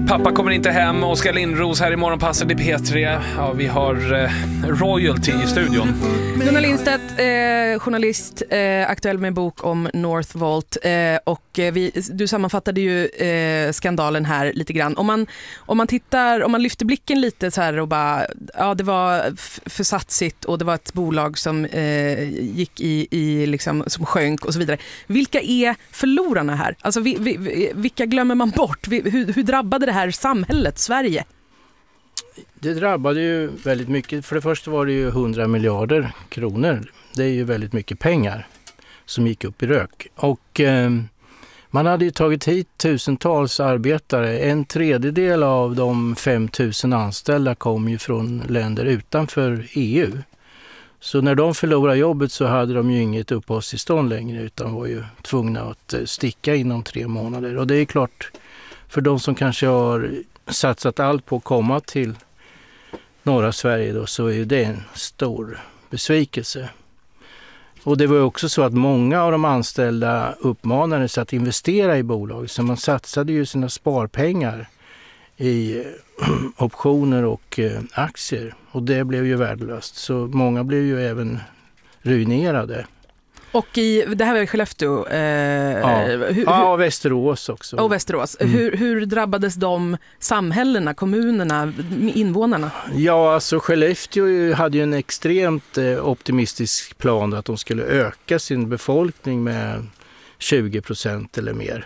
Pappa kommer inte hem. Oskar Lindros här i Morgonpasset i P3. Ja, vi har royalty i studion. Gunnar Lindstedt, journalist, aktuell med en bok om Northvolt. Och du sammanfattade ju skandalen här lite grann. Om man lyfter blicken lite så här och bara, ja, det var för satsigt och det var ett bolag som gick i liksom, som sjönk och så vidare. Vilka är förlorarna här? Alltså vilka glömmer man bort? Hur drabbade det här samhället, Sverige? Det drabbade ju väldigt mycket. För det första var det ju 100 miljarder kronor. Det är ju väldigt mycket pengar som gick upp i rök. Och man hade ju tagit hit tusentals arbetare. 1/3 av de 5 000 anställda kom ju från länder utanför EU. Så när de förlorade jobbet så hade de ju inget uppehållstillstånd längre utan var ju tvungna att sticka inom 3 månader. Och det är klart, för de som kanske har satsat allt på att komma till norra Sverige då, så är det en stor besvikelse. Och det var också så att många av de anställda uppmanades att investera i bolag. Så man satsade ju sina sparpengar i optioner och aktier. Och det blev ju värdelöst. Så många blev ju även ruinerade. Och det här var i Skellefteå? Ja, Västerås också. Och Västerås. Hur drabbades de samhällena, kommunerna, invånarna? Ja, alltså Skellefteå hade ju en extremt optimistisk plan att de skulle öka sin befolkning med 20% eller mer.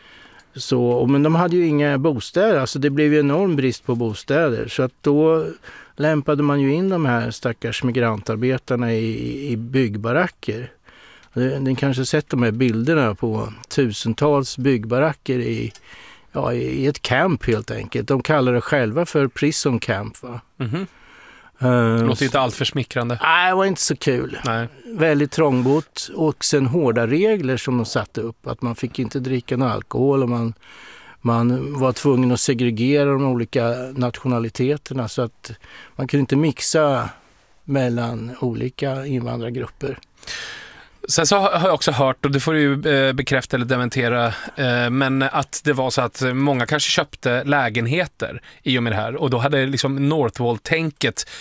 Men de hade ju inga bostäder, alltså det blev ju enorm brist på bostäder. Så att då lämpade man ju in de här stackars migrantarbetarna i byggbaracker. Ni kanske sett de här bilderna på tusentals byggbaracker i ett camp helt enkelt. De kallar det själva för prison camp, va? Mm-hmm. Det låter inte allt för smickrande. Nej, det var inte så kul. Nej. Väldigt trångbott och sen hårda regler som de satte upp. Att man fick inte dricka någon alkohol och man var tvungen att segregera de olika nationaliteterna så att man kunde inte mixa mellan olika invandrargrupper. Sen så har jag också hört, och det får du ju bekräfta eller dementera, men att det var så att många kanske köpte lägenheter i och med det här. Och då hade liksom Northvolt-tänket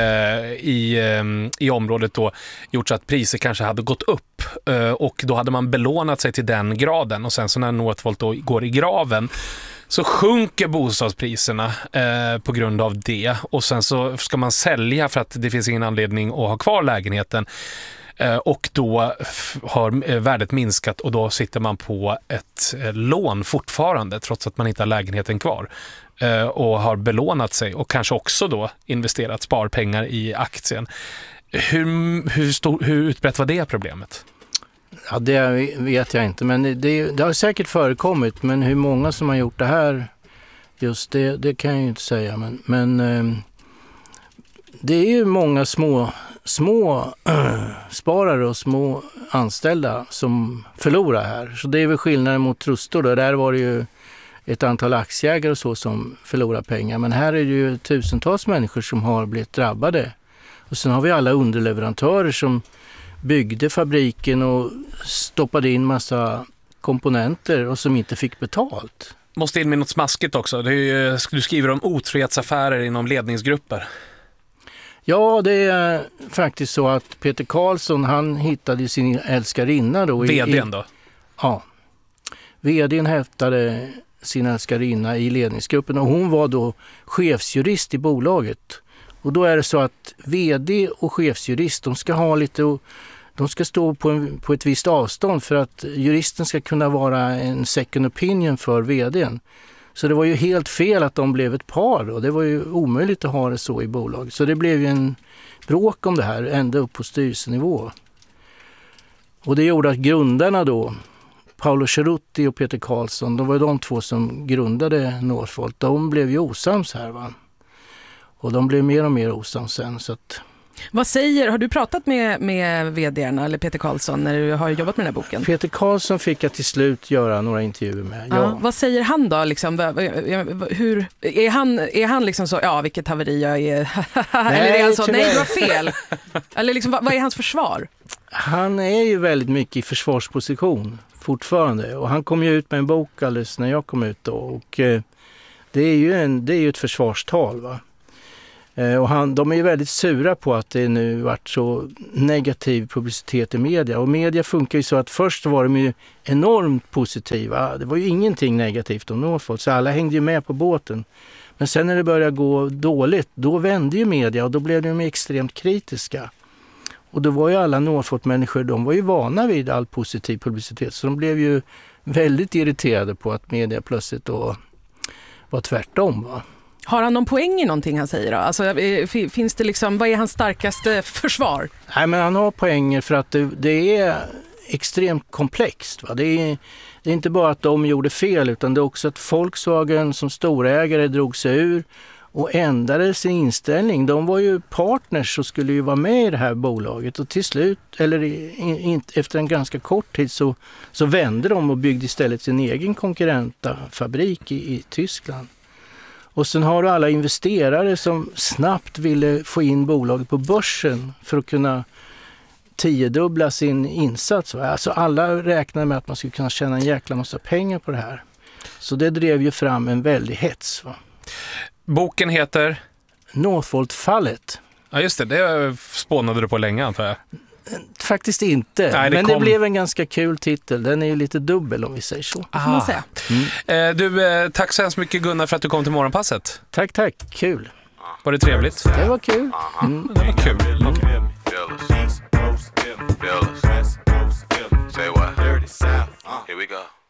i området då gjort så att priser kanske hade gått upp. Och då hade man belånat sig till den graden. Och sen så när Northvolt då går i graven så sjunker bostadspriserna på grund av det. Och sen så ska man sälja för att det finns ingen anledning att ha kvar lägenheten. Och då har värdet minskat och då sitter man på ett lån fortfarande trots att man inte har lägenheten kvar och har belånat sig och kanske också då investerat sparpengar i aktien. Hur utbrett var det problemet? Ja, det vet jag inte, men det har säkert förekommit, men hur många som har gjort det här just det kan jag ju inte säga, men det är ju många små sparare och små anställda som förlorar här. Så det är väl skillnaden mot Trustor. Där var det ju ett antal aktieägare och så som förlorar pengar. Men här är det ju tusentals människor som har blivit drabbade. Och sen har vi alla underleverantörer som byggde fabriken och stoppade in massa komponenter och som inte fick betalt. Måste in med något smaskigt också. Du skriver om otrohetsaffärer inom ledningsgrupper. Ja, det är faktiskt så att Peter Karlsson, han hittade sin älskarinna då. VD:n då? Ja. VD:n hittade sin älskarinna i ledningsgruppen och hon var då chefsjurist i bolaget. Och då är det så att VD och chefsjurist, de ska stå på ett visst avstånd för att juristen ska kunna vara en second opinion för VD:n. Så det var ju helt fel att de blev ett par och det var ju omöjligt att ha det så i bolag. Så det blev ju en bråk om det här ända upp på styrelsenivå. Och det gjorde att grundarna då, Paolo Cerutti och Peter Karlsson, de var de två som grundade Northvolt. De blev ju osams här, va. Och de blev mer och mer osams sen, så att... Har du pratat med vd:arna eller Peter Karlsson när du har jobbat med den här boken? Peter Karlsson fick jag till slut göra några intervjuer med. Ja. Vad säger han då? Liksom, är han liksom så, ja, vilket haveri jag är? Eller är han så, nej, det var fel? Eller liksom, vad är hans försvar? Han är ju väldigt mycket i försvarsposition fortfarande. Och han kom ju ut med en bok alldeles när jag kom ut då. Och Det är ju ett försvarstal, va. Och de är ju väldigt sura på att det nu varit så negativ publicitet i media. Och media funkar ju så att först var de ju enormt positiva. Det var ju ingenting negativt om Northvolt, så alla hängde ju med på båten. Men sen när det började gå dåligt, då vände ju media och då blev de extremt kritiska. Och då var ju alla Northvolt-människor, de var ju vana vid all positiv publicitet. Så de blev ju väldigt irriterade på att media plötsligt då var tvärtom, va. Har han någon poäng i någonting han säger då? Alltså, finns det liksom, vad är hans starkaste försvar? Nej, men han har poänger för att det är extremt komplext, va? Det är inte bara att de gjorde fel, utan det är också att Volkswagen som storägare drog sig ur och ändrade sin inställning. De var ju partners och skulle ju vara med i det här bolaget, och till slut, eller efter en ganska kort tid, så vände de och byggde istället sin egen konkurrenta fabrik i Tyskland. Och sen har du alla investerare som snabbt ville få in bolaget på börsen för att kunna 10-dubbla sin insats. Alltså alla räknade med att man skulle kunna tjäna en jäkla massa pengar på det här. Så det drev ju fram en väldig hets, va? Boken heter? Northvolt-fallet. Ja, just det. Det spånade du på länge, antar jag. Faktiskt inte, Nej, det blev en ganska kul titel. Den är ju lite dubbel, om vi säger så. Får man säga. Tack så hemskt mycket, Gunnar, för att du kom till Morgonpasset. Tack, kul. Var det trevligt? Det var kul. Det var kul. Say what? Here we go.